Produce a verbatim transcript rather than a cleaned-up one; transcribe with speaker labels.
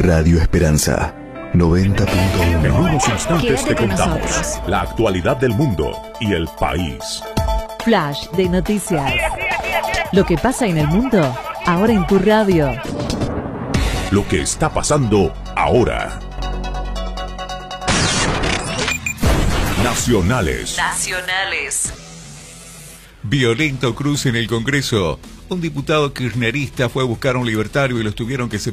Speaker 1: Radio Esperanza noventa punto uno.
Speaker 2: En unos instantes
Speaker 3: Quédate
Speaker 2: te contamos
Speaker 3: nosotros.
Speaker 2: la actualidad del mundo y el país.
Speaker 3: Flash de noticias. Lo que pasa en el mundo, ahora en tu radio.
Speaker 2: Lo que está pasando ahora. Nacionales.
Speaker 3: Nacionales.
Speaker 4: Violento cruce en el Congreso. Un diputado kirchnerista fue a buscar a un libertario y los tuvieron que separar.